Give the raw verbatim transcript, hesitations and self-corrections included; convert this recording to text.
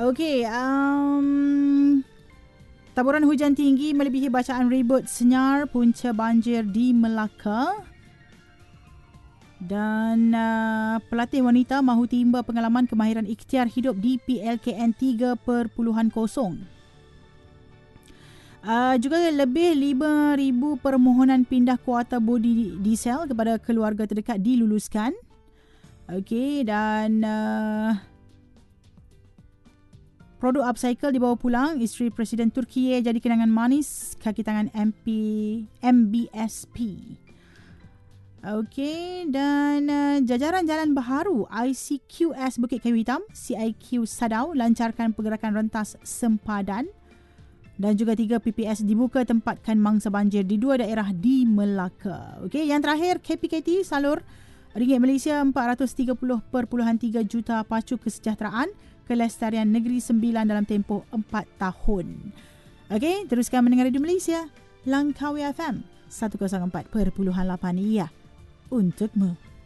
Okey, um, taburan hujan tinggi melebihi bacaan ribut senyar punca banjir di Melaka. Dan uh, pelatih wanita mahu timba pengalaman kemahiran ikhtiar hidup di P L K N tiga kosong. Uh, juga lebih lima ribu permohonan pindah kuarta bodi diesel kepada keluarga terdekat diluluskan. Okey, dan uh, produk upcycle dibawa pulang. Isteri Presiden Turki jadi kenangan manis kaki tangan M P M B S P. Okey, dan uh, jajaran jalan baharu I C Q S Bukit Kayu Hitam, C I Q Sadau lancarkan pergerakan rentas sempadan. Dan juga tiga P P S dibuka tempatkan mangsa banjir di dua daerah di Melaka. Okey, yang terakhir K P K T salur ringgit Malaysia empat ratus tiga puluh perpuluhan tiga juta pacu kesejahteraan kelestarian negeri sembilan dalam tempoh empat tahun. Okey, teruskan mendengar Radio Malaysia Langkawi F M seratus empat perpuluhan lapan. Iya, untukmu.